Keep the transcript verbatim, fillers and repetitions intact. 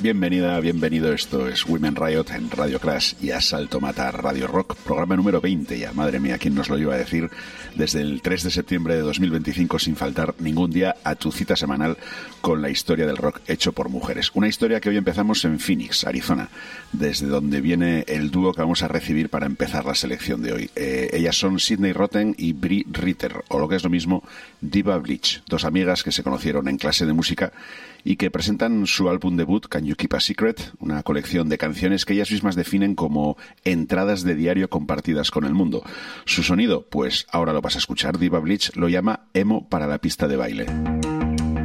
Bienvenida, bienvenido. Esto es Women Riot en Radio Crash y Asalto Mata Radio Rock, programa número veinte ya. Madre mía, ¿quién nos lo iba a decir? Desde el tres de septiembre de dos mil veinticinco, sin faltar ningún día a tu cita semanal con la historia del rock hecho por mujeres. Una historia que hoy empezamos en Phoenix, Arizona, desde donde viene el dúo que vamos a recibir para empezar la selección de hoy. Eh, ellas son Sydney Rotten y Brie Ritter, o lo que es lo mismo, Diva Bleach, dos amigas que se conocieron en clase de música y que presentan su álbum debut, Can You Keep a Secret?, una colección de canciones que ellas mismas definen como entradas de diario compartidas con el mundo. Su sonido, pues ahora lo vas a escuchar, Diva Bleach lo llama emo para la pista de baile.